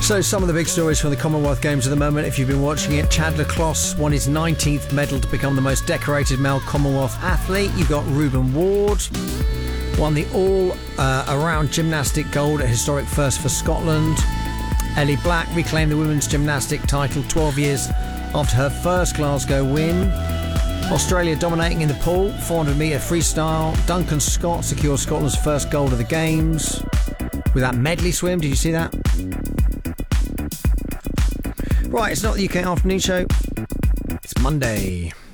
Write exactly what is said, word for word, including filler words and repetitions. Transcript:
So some of the big stories from the Commonwealth Games at the moment, if you've been watching it: Chad Leclos won his nineteenth medal to become the most decorated male Commonwealth athlete. You've got Ruben Ward won the all-around uh, gymnastic gold, a historic first for Scotland. Ellie Black reclaimed the women's gymnastic title twelve years after her first Glasgow win. Australia dominating in the pool, four hundred metre freestyle. Duncan Scott secures Scotland's first gold of the Games with that medley swim. Did you see that? Right, it's not the U K Afternoon Show. It's Monday.